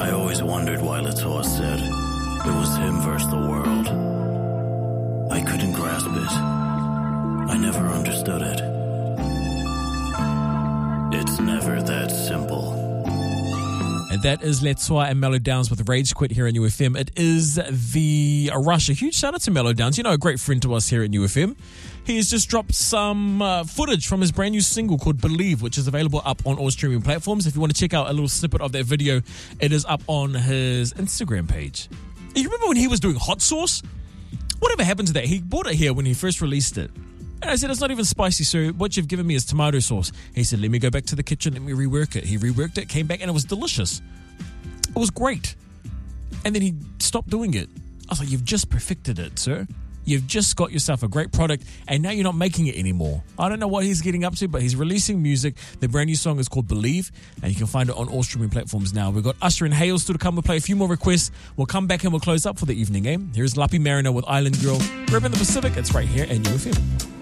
I always wondered why Latour said it was him versus the world. I couldn't grasp it. I never understood it. It's never that simple. And that is Latour and Mellow Downs with Rage Quit here at UFM. It is the Rush. A huge shout out to Mellow Downs. You know, a great friend to us here at UFM. He has just dropped some footage from his brand new single called Believe, which is available up on all streaming platforms. If you want to check out a little snippet of that video, it is up on his Instagram page. You remember when he was doing Hot Sauce? Whatever happened to that? He bought it here when he first released it. And I said, it's not even spicy, sir. What you've given me is tomato sauce. He said, let me go back to the kitchen, let me rework it. He reworked it, came back, and it was delicious. It was great. And then he stopped doing it. I was like, you've just perfected it, sir. You've just got yourself a great product, and now you're not making it anymore. I don't know what he's getting up to, but he's releasing music. The brand new song is called Believe, and you can find it on all streaming platforms now. We've got Usher and Hale still to come. We'll play a few more requests. We'll come back and we'll close up for the evening, eh? Here's Lappy Mariner with Island Girl. We're up in the Pacific. It's right here at UFM.